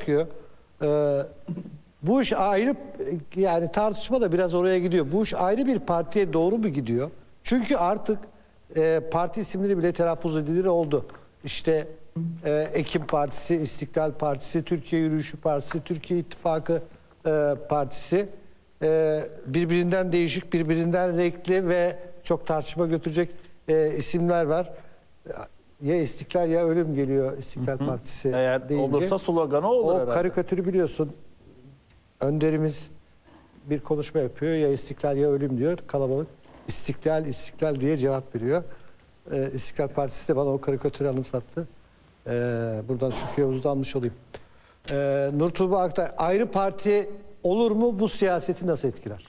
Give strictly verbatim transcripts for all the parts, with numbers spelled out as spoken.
çıkıyor. Ee, bu iş ayrı, yani tartışma da biraz oraya gidiyor. Bu iş ayrı bir partiye doğru mu gidiyor? Çünkü artık e, parti isimleri bile telaffuz edilir oldu. İşte e, Ekim Partisi, İstiklal Partisi, Türkiye Yürüyüşü Partisi, Türkiye İttifakı e, Partisi. E, birbirinden değişik, birbirinden renkli ve çok tartışma götürecek e, isimler var. Ya İstiklal ya ölüm geliyor İstiklal hı hı. Partisi Eğer deyince. olursa sloganı olur o herhalde. karikatürü biliyorsun. Önderimiz bir konuşma yapıyor. Ya İstiklal ya ölüm diyor. Kalabalık İstiklal, İstiklal diye cevap veriyor. Ee, İstiklal Partisi de bana o karikatürü anımsattı. Ee, buradan Şükrü Yavuz'u almış olayım. Ee, Nur Tuğba Aktay, ayrı parti olur mu? Bu siyaseti nasıl etkiler?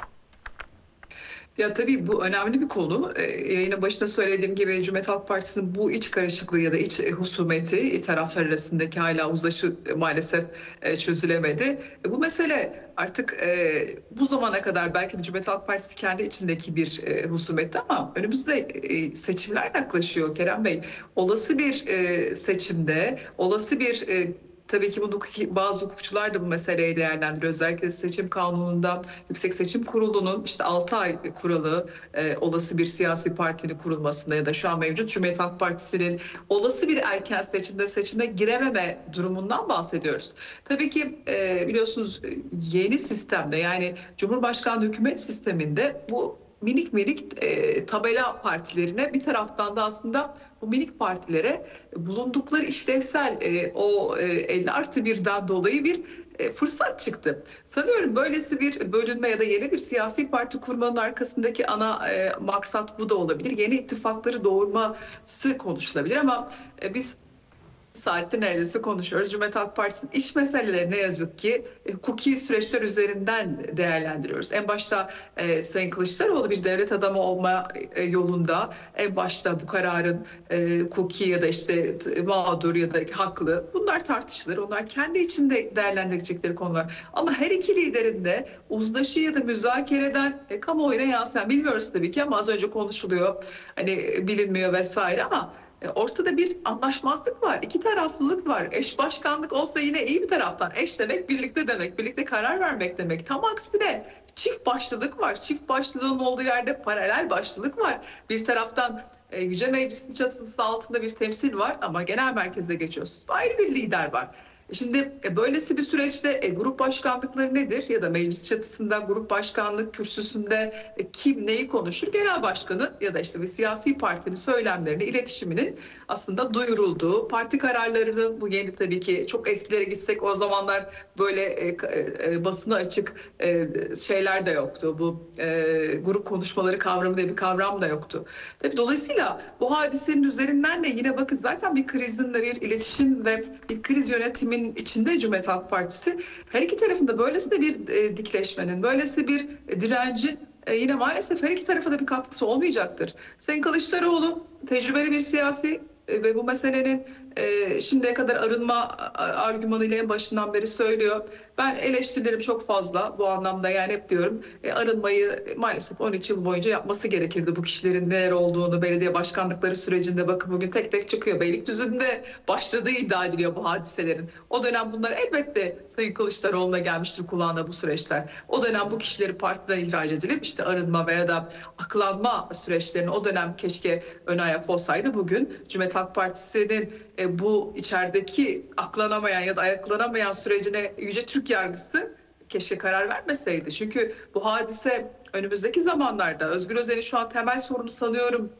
Ya tabii bu önemli bir konu. Ee, yayının başında söylediğim gibi Cumhuriyet Halk Partisi'nin bu iç karışıklığı ya da iç husumeti taraflar arasındaki hala uzlaşı maalesef e, çözülemedi. E, bu mesele artık e, bu zamana kadar belki de Cumhuriyet Halk Partisi kendi içindeki bir e, husumetti ama önümüzde e, seçimler yaklaşıyor Kerem Bey. Olası bir e, seçimde, olası bir e, tabii ki bunu bazı hukukçular da bu meseleyi değerlendiriyor. Özellikle seçim kanununda Yüksek Seçim Kurulu'nun işte altı ay kuralı e, olası bir siyasi partinin kurulmasında ya da şu an mevcut Cumhuriyet Halk Partisi'nin olası bir erken seçimde seçime girememe durumundan bahsediyoruz. Tabii ki e, biliyorsunuz yeni sistemde, yani Cumhurbaşkanlığı hükümet sisteminde bu minik minik e, tabela partilerine, bir taraftan da aslında bu minik partilere bulundukları işlevsel e, o e, elli artı birden dolayı bir e, fırsat çıktı. Sanıyorum böylesi bir bölünme ya da yeni bir siyasi parti kurmanın arkasındaki ana e, maksat bu da olabilir. Yeni ittifakları doğurması konuşulabilir ama e, biz saattir neredeyse konuşuyoruz. Cumhuriyet Halk Partisi'nin iş meseleleri ne yazık ki hukuki süreçler üzerinden değerlendiriyoruz. En başta e, Sayın Kılıçdaroğlu bir devlet adamı olma e, yolunda en başta bu kararın e, hukuki ya da işte mağdur ya da haklı, bunlar tartışılır. Onlar kendi içinde değerlendirecekleri konular. Ama her iki liderin de uzlaşı ya da müzakereden e, kamuoyuna yansıyan, bilmiyoruz tabii ki ama az önce konuşuluyor. Hani bilinmiyor vesaire ama ortada bir anlaşmazlık var, iki taraflılık var. Eş başkanlık olsa yine iyi bir taraftan. Eş demek birlikte demek, birlikte karar vermek demek. Tam aksine çift başlılık var. Çift başlılığın olduğu yerde paralel başlılık var. Bir taraftan e, Yüce Meclis'in çatısı altında bir temsil var ama genel merkezde geçiyorsunuz. Ayrı bir lider var. Şimdi e, böylesi bir süreçte e, grup başkanlıkları nedir? Ya da meclis çatısında grup başkanlık kürsüsünde e, kim neyi konuşur? Genel başkanı ya da işte bir siyasi partinin söylemlerini, iletişiminin aslında duyurulduğu, parti kararlarının, bu yeni tabii ki çok eskilere gitsek o zamanlar böyle e, e, basına açık e, şeyler de yoktu. Bu e, grup konuşmaları kavramı diye bir kavram da yoktu. Tabii dolayısıyla bu hadisenin üzerinden de yine bakın zaten bir krizin de bir iletişim ve bir kriz yönetimin içinde Cumhuriyet Halk Partisi, her iki tarafında böylesi bir e, dikleşmenin, böylesi bir e, direncin e, yine maalesef her iki tarafa da bir katkısı olmayacaktır. Sayın Kılıçdaroğlu tecrübeli bir siyasi e, ve bu meselenin e, şimdiye kadar arınma argümanıyla en başından beri söylüyor. Ben eleştirilerim çok fazla bu anlamda, yani hep diyorum e, arınmayı maalesef on üç yıl boyunca yapması gerekirdi. Bu kişilerin neler olduğunu belediye başkanlıkları sürecinde bakın bugün tek tek çıkıyor. Beylikdüzü'nde başladığı iddia ediliyor bu hadiselerin. O dönem bunlar elbette Sayın Kılıçdaroğlu'na gelmiştir kulağına bu süreçler. O dönem bu kişileri partiden ihraç edilip işte arınma veya da aklanma süreçlerinin o dönem keşke ön ayak olsaydı, bugün Cumhuriyet Halk Partisi'nin e, bu içerideki aklanamayan ya da ayaklanamayan sürecine Yüce Türk Yargısı keşke karar vermeseydi. Çünkü bu hadise önümüzdeki zamanlarda, Özgür Özel'in şu an temel sorunu sanıyorum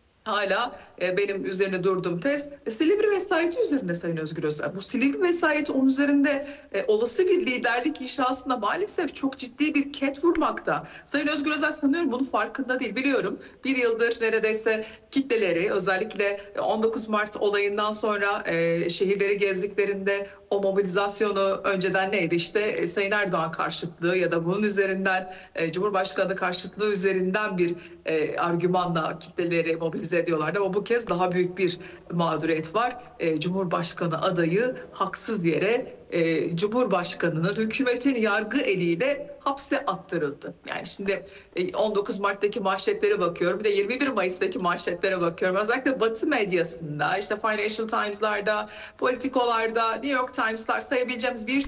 hala e, benim üzerine durduğum tez e, Silivri vesayeti üzerinde Sayın Özgür Özel. Bu Silivri vesayeti onun üzerinde e, olası bir liderlik inşasında maalesef çok ciddi bir ket vurmakta. Sayın Özgür Özel sanıyorum bunun farkında değil, biliyorum. Bir yıldır neredeyse kitleleri, özellikle on dokuz Mart olayından sonra e, şehirleri gezdiklerinde o mobilizasyonu önceden neydi işte e, Sayın Erdoğan karşıtlığı ya da bunun üzerinden e, Cumhurbaşkanı karşıtlığı üzerinden bir e, argümanla kitleleri mobilize ediyorlardı. Ama bu kez daha büyük bir mağduriyet var. E, Cumhurbaşkanı adayı haksız yere e, Cumhurbaşkanı'nın, hükümetin yargı eliyle hapse attırıldı. Yani şimdi e, on dokuz Mart'taki manşetlere bakıyorum. Bir de yirmi bir Mayıs'taki manşetlere bakıyorum. Özellikle Batı medyasında, işte Financial Times'larda, Politico'larda, New York Times'lar, sayabileceğimiz bir